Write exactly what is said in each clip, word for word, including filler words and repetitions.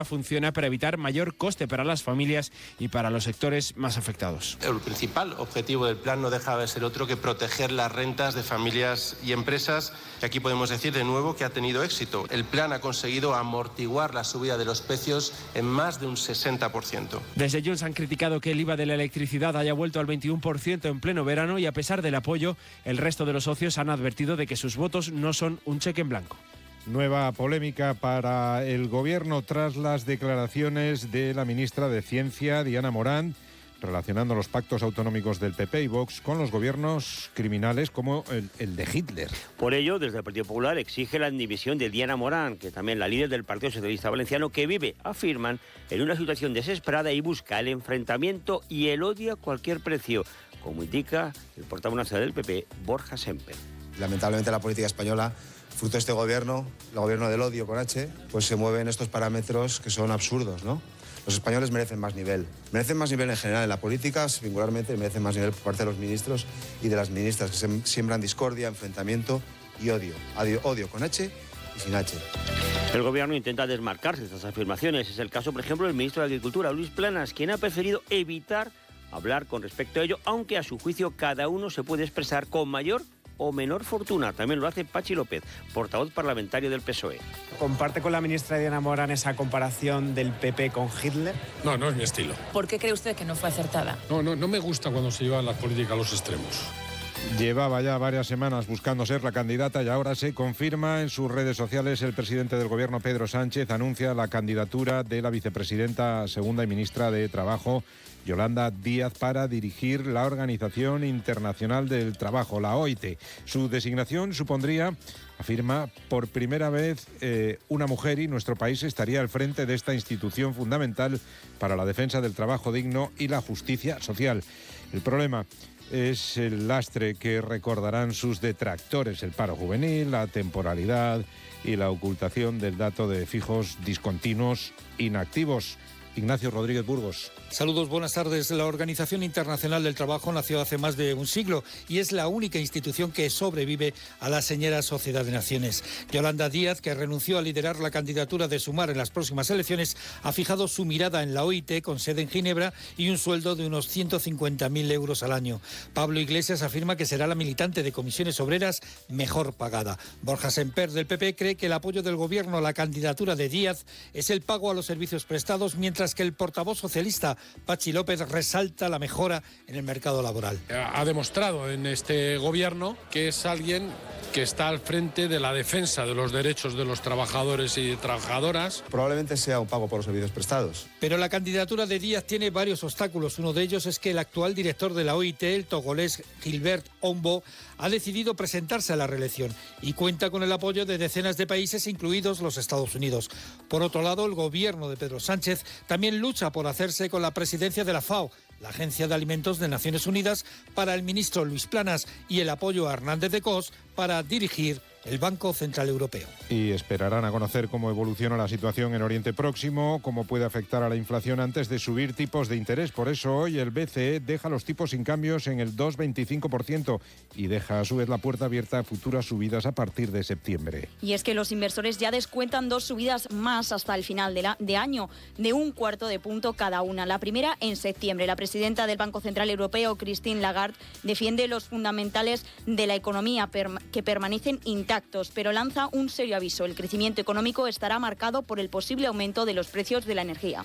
funciona para evitar mayor coste para las familias y para los sectores más afectados. El principal objetivo del plan no deja de ser otro que proteger las rentas de familias y empresas. Y aquí podemos decir de nuevo que ha tenido éxito. El plan ha conseguido amortiguar la subida de los precios en más de un sesenta por ciento. Desde Junts han criticado que el I V A de la electricidad haya vuelto al veintiuno por ciento en pleno verano y a pesar del apoyo, el resto de los socios han advertido de que sus votos no son un cheque en blanco. Nueva polémica para el Gobierno tras las declaraciones de la ministra de Ciencia, Diana Morant, relacionando los pactos autonómicos del P P y Vox con los gobiernos criminales como el, el de Hitler. Por ello, desde el Partido Popular exige la dimisión de Diana Morant, que también la líder del Partido Socialista Valenciano, que vive, afirman, en una situación desesperada y busca el enfrentamiento y el odio a cualquier precio, como indica el portavoz nacional del P P, Borja Semper. Lamentablemente la política española, fruto de este gobierno, el gobierno del odio con H, pues se mueve en estos parámetros que son absurdos, ¿no? Los españoles merecen más nivel. Merecen más nivel en general en la política, singularmente merecen más nivel por parte de los ministros y de las ministras, que se siembran discordia, enfrentamiento y odio. Odio, odio con H y sin H. El gobierno intenta desmarcarse de estas afirmaciones. Es el caso, por ejemplo, del ministro de Agricultura, Luis Planas, quien ha preferido evitar hablar con respecto a ello, aunque a su juicio cada uno se puede expresar con mayor o menor fortuna. También lo hace Pachi López, portavoz parlamentario del P S O E. ¿Comparte con la ministra Diana Morant esa comparación del P P con Hitler? No, no es mi estilo. ¿Por qué cree usted que no fue acertada? No, no, no me gusta cuando se llevan las políticas a los extremos. Llevaba ya varias semanas buscando ser la candidata y ahora se confirma en sus redes sociales. El presidente del gobierno, Pedro Sánchez, anuncia la candidatura de la vicepresidenta segunda y ministra de Trabajo, Yolanda Díaz, para dirigir la Organización Internacional del Trabajo, la O I T. Su designación supondría, afirma, por primera vez eh, una mujer, y nuestro país estaría al frente de esta institución fundamental para la defensa del trabajo digno y la justicia social. El problema es el lastre que recordarán sus detractores: el paro juvenil, la temporalidad y la ocultación del dato de fijos discontinuos inactivos. Ignacio Rodríguez Burgos. Saludos, buenas tardes. La Organización Internacional del Trabajo nació hace más de un siglo y es la única institución que sobrevive a la señera Sociedad de Naciones. Yolanda Díaz, que renunció a liderar la candidatura de Sumar en las próximas elecciones, ha fijado su mirada en la O I T, con sede en Ginebra, y un sueldo de unos ciento cincuenta mil euros al año. Pablo Iglesias afirma que será la militante de Comisiones Obreras mejor pagada. Borja Semper, del P P, cree que el apoyo del Gobierno a la candidatura de Díaz es el pago a los servicios prestados, mientras que el portavoz socialista, Pachi López, resalta la mejora en el mercado laboral. Ha demostrado en este gobierno que es alguien que está al frente de la defensa de los derechos de los trabajadores y trabajadoras. Probablemente sea un pago por los servicios prestados. Pero la candidatura de Díaz tiene varios obstáculos. Uno de ellos es que el actual director de la O I T, el togolés Gilbert Ombo, ha decidido presentarse a la reelección y cuenta con el apoyo de decenas de países, incluidos los Estados Unidos. Por otro lado, el gobierno de Pedro Sánchez también lucha por hacerse con la presidencia de la F A O, la Agencia de Alimentos de Naciones Unidas, para el ministro Luis Planas, y el apoyo a Hernández de Cos para dirigir el Banco Central Europeo. Y esperarán a conocer cómo evoluciona la situación en Oriente Próximo, cómo puede afectar a la inflación antes de subir tipos de interés. Por eso hoy el B C E deja los tipos sin cambios en el dos coma veinticinco por ciento y deja a su vez la puerta abierta a futuras subidas a partir de septiembre. Y es que los inversores ya descuentan dos subidas más hasta el final de, la, de año, de un cuarto de punto cada una. La primera en septiembre. La presidenta del Banco Central Europeo, Christine Lagarde, defiende los fundamentales de la economía perma- que permanecen intactos, pero lanza un serio aviso. El crecimiento económico estará marcado por el posible aumento de los precios de la energía.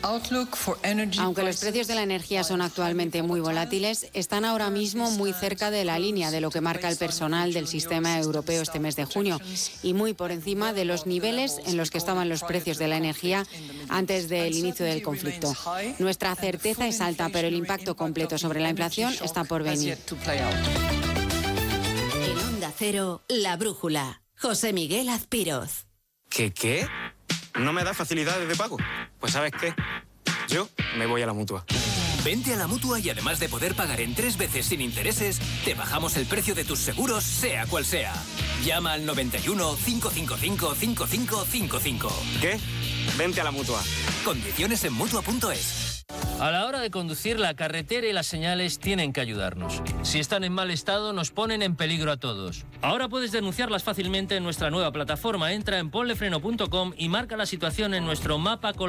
Aunque los precios de la energía son actualmente muy volátiles, están ahora mismo muy cerca de la línea de lo que marca el personal del sistema europeo este mes de junio y muy por encima de los niveles en los que estaban los precios de la energía antes del inicio del conflicto. Nuestra certeza es alta, pero el impacto completo sobre la inflación está por venir. En Onda Cero, La Brújula. José Miguel Azpiroz. ¿Qué qué? ¿No me da facilidades de pago? Pues ¿sabes qué? Yo me voy a la Mutua. Vente a la Mutua y además de poder pagar en tres veces sin intereses, te bajamos el precio de tus seguros, sea cual sea. Llama al noventa y uno, cinco cinco cinco, cinco cinco cinco cinco. ¿Qué? Vente a la Mutua. Condiciones en Mutua punto es. A la hora de conducir, la carretera y las señales tienen que ayudarnos. Si están en mal estado, nos ponen en peligro a todos. Ahora puedes denunciarlas fácilmente en nuestra nueva plataforma. Entra en ponlefreno punto com y marca la situación en nuestro mapa colaborativo